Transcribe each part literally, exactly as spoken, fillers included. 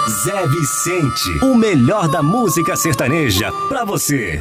Zé Vicente, o melhor da música sertaneja pra você.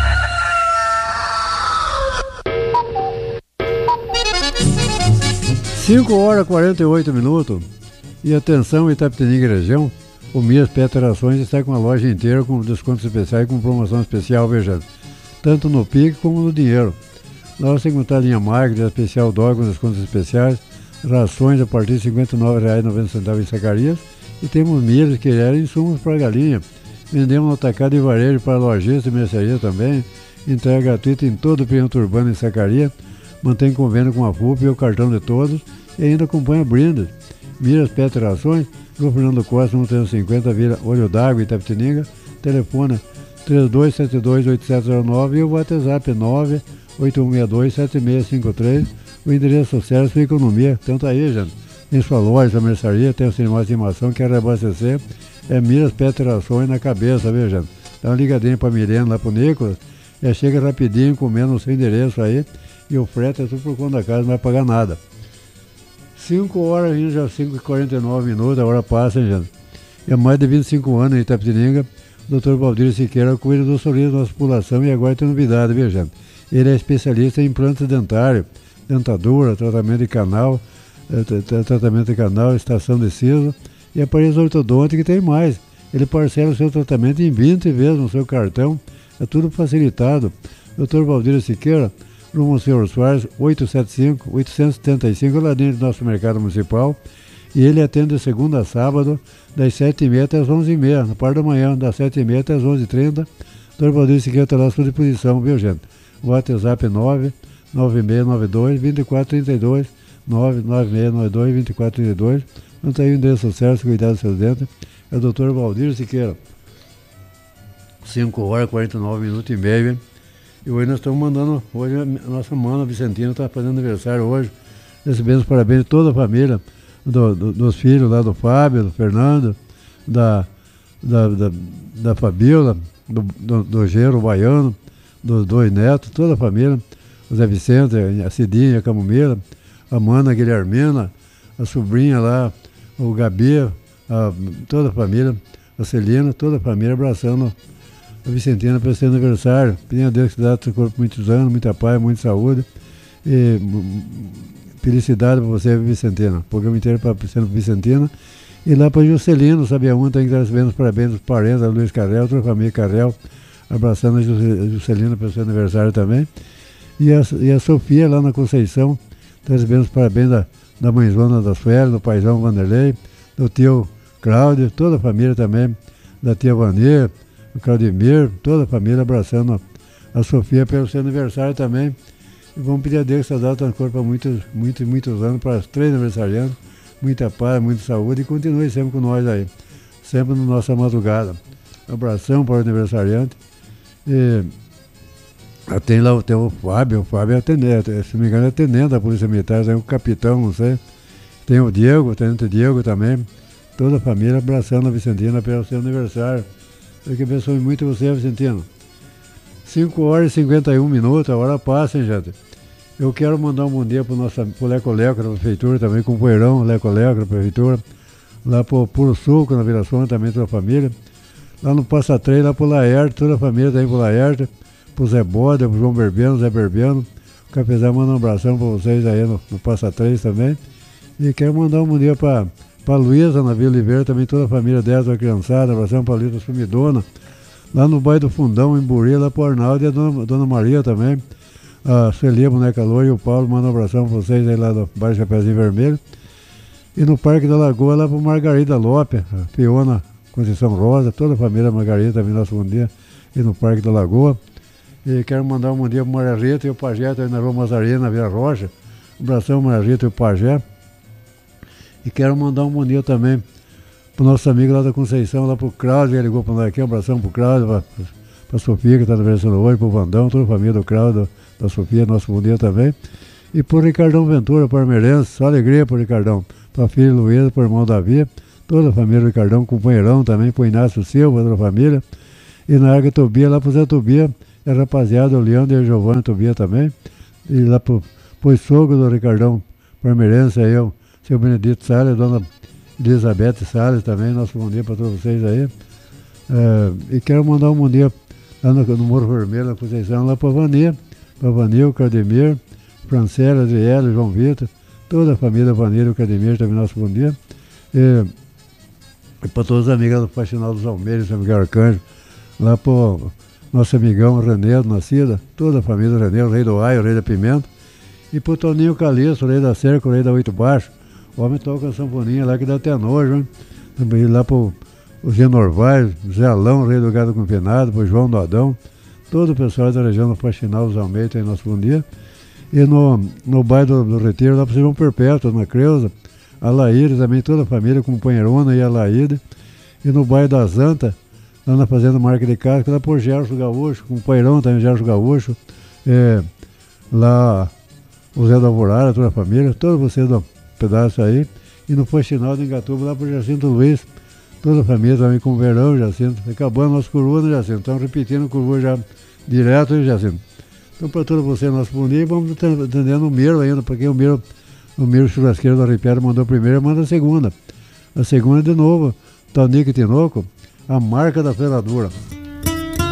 cinco horas e quarenta e oito minutos. E atenção, Itapetininga região, o Mias Peterações está com a loja inteira com descontos especiais, com promoção especial, veja, tanto no Pix como no dinheiro. Lá você encontrar a linha Magre, especial dólar com descontos especiais, rações a partir de cinquenta e nove reais e noventa centavos em Zacarias, e temos milhas que eram insumos para galinha. Vendemos no atacado e varejo para lojistas e mercearia também, entrega gratuita em todo o perímetro urbano em Zacarias, mantém convênio com a F U P e o cartão de todos, e ainda acompanha brindes. Miras Peterações, Rua Fernando Costa, trezentos e cinquenta, Vila Olho d'Água, Itapetininga, telefone três dois sete dois oito sete zero nove e o WhatsApp nove oito um seis dois sete seis cinco três. O endereço certo é Economia. Então tá aí, gente. Tem sua loja, a mercearia, tem o cinema de animação, quer reabastecer. É Miras Peterações na cabeça, viu, gente? Dá uma ligadinha pra Mirena, lá pro Nicolas. Já chega rapidinho, comendo no seu endereço aí. E o frete é tudo por conta da casa, não vai pagar nada. cinco horas ainda, já cinco e quarenta e nove minutos, a hora passa, hein, gente? E há mais de vinte e cinco anos em Itapetininga, o doutor Valdir Siqueira cuida do sorriso da nossa população e agora tem novidade, viu, gente? Ele é especialista em implantes dentários, dentadura, tratamento de canal, tratamento de canal, estação de siso e aparelhos ortodônticos que tem mais. Ele parcela o seu tratamento em vinte vezes no seu cartão, é tudo facilitado. doutor Valdir Siqueira, Rumo Senhor Soares, oitocentos e setenta e cinco, oitocentos e setenta e cinco, lá dentro do nosso mercado municipal. E ele atende de segunda a sábado, das sete e meia até as onze e meia, na parte da manhã, das sete e meia até as onze e trinta. doutor Valdir Siqueira está lá à sua disposição, viu, gente? O WhatsApp é nove nove seis nove dois dois quatro três dois, nove nove seis nove dois dois quatro três dois. Não tem o endereço certo, cuidar dos seus dentes. É o doutor Valdir Siqueira. cinco horas e quarenta e nove minutos e meio, hein? E hoje nós estamos mandando, hoje a nossa mana Vicentina está fazendo aniversário hoje. Recebendo os parabéns de toda a família, do, do, dos filhos lá do Fábio, do Fernando, da, da, da, da Fabiola, do, do, do Gero Baiano, dos dois netos, toda a família, o Zé Vicente, a Cidinha, a Camomila, a Mana a Guilhermina, a sobrinha lá, o Gabi, a, toda a família, a Celina, toda a família abraçando a Vicentina para esse aniversário. Pedindo a Deus que dá seu corpo muitos anos, muita paz, muita saúde e felicidade para você, Vicentina. O programa inteiro para a Vicentina. E lá para Juscelino, sabia um, tem que estar recebendo os parabéns dos parentes, a Luiz Carrel, toda a família Carrel, abraçando a Juscelino para o seu aniversário também. E a, e a Sofia lá na Conceição, está recebendo os parabéns da, da mãezona da Sueli, do paizão Vanderlei, do tio Cláudio, toda a família também, da tia Vania, o Claudemir, toda a família abraçando a Sofia pelo seu aniversário também. E vamos pedir a Deus que essa data transcorra para muitos, muitos, muitos anos, para os três aniversariantes, muita paz, muita saúde e continue sempre com nós aí, sempre na nossa madrugada. Um abração para o aniversariante. E tem lá tem o Fábio, o Fábio é atendente, se não me engano é atendente da Polícia Militar, tem o capitão, não sei. Tem o Diego, o tenente Diego também, toda a família abraçando a Vicentina pelo seu aniversário. Eu que abençoe muito você, Vicentina. cinco horas e cinquenta e um minutos, a hora passa, hein, gente? Eu quero mandar um bom dia para o nosso pro Leco Leco da Prefeitura, também com o Poeirão, Leco Leco da Prefeitura, lá para o Puro Suco, na Vila Sônia, também toda a família. Lá no Passa Três, lá para o Laerte, toda a família também para o Laerte, para o Zé Boda, para o João Berbiano, Zé Berbiano. O Cafezão manda um abração para vocês aí no, no Passa Três também. E quero mandar um bom dia para a Luísa, na Vila Oliveira, também toda a família dela, a criançada, abração para a Lita Sumidona. Lá no bairro do Fundão, em Buri, lá para o Arnaldo e a dona, dona Maria também. A Celia, Boneca Loura e o Paulo, manda um abração para vocês aí lá do bairro Chapeuzinho Vermelho. E no Parque da Lagoa, lá para Margarida Lopes, a Fiona Conceição Rosa, toda a família Margarida também, nosso bom dia, e no Parque da Lagoa. E quero mandar um bom dia para o Maria Rita e o Pajé, aí na Rua Mazarina, na Vila Rocha. Um abração, Maria Rita e o Pajé. E quero mandar um bom dia também para o nosso amigo lá da Conceição, lá para o Cláudio, que ligou para nós aqui. Um abração para o Cláudio, para a Sofia, que está aniversando hoje, para o Vandão, toda a família do Cláudio, da Sofia, nosso bom dia também. E para o Ricardão Ventura, parmeirense, só alegria para o Ricardão, para a filha Luísa, para o irmão Davi, toda a família do Ricardão, companheirão também, para o Inácio Silva, toda a família. E na Arga Tobia, lá para o Zé Tobia, e a rapaziada, o Leandro e o Giovanni Tobia também. E lá para o sogro do Ricardão parmeirense, aí, o seu Benedito Salles, a dona Elizabeth Salles também, nosso bom dia para todos vocês aí. É, e quero mandar um bom dia lá no, no Morro Vermelho, na Conceição, lá para a Vania, para Vanil, Cardemir, Francela, Adriele, João Vitor, toda a família Vanil e Cardemir também, nosso bom dia. E, e para todos os amigos do Faxinal dos Almeiros, Miguel Arcanjo, lá para o nosso amigão Raneldo, Nascida, toda a família Raneldo, Rei do Aio, Rei da Pimenta, e para o Toninho Calixto, Rei da Cerca, Rei da Oito Baixo, o homem toca a sanfoninha lá que dá até nojo, hein? Também lá para o Zé Norvais, Zé Alão, Rei do Gado Confinado, para o João do Adão, todo o pessoal da região do Faxinal dos Almeiros tem nosso bom dia. E no, no bairro do, do Retiro, lá para o Silvão Perpétuo, na Creuza, a Laíde também, toda a família, companheirona e a Laíde. E no bairro da Zanta, lá na Fazenda Marca de Casca, lá por Gerson Gaúcho, companheirão também, Gerson Gaúcho, é, lá o Zé da Alvorada, toda a família, todos vocês do pedaço aí. E no Faxinal de Engatuba, lá por Jacinto Luiz, toda a família também com o Verão, Jacinto. Acabando nosso curva, né, Jacinto? Estamos repetindo o curva já direto, hein, Jacinto? Então, para todos vocês, nosso bom dia, vamos atendendo o Miro ainda, porque o Miro, o Miro Churrasqueiro da Ripiara mandou a primeira, manda a segunda. A segunda de novo, Tonico e Tinoco, a marca da Feradura.